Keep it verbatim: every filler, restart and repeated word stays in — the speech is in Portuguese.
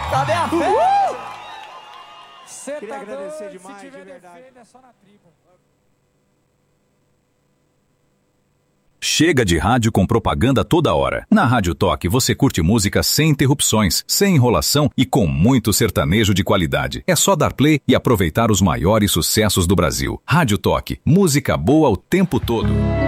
Cadê a fé? Cê Queria tá agradecer doido, demais, se tiver de verdade. defeito é só na tribo. Chega de rádio com propaganda toda hora. Na Rádio Toque você curte música sem interrupções, sem enrolação e com muito sertanejo de qualidade. É só dar play e aproveitar os maiores sucessos do Brasil. Rádio Toque, música boa o tempo todo.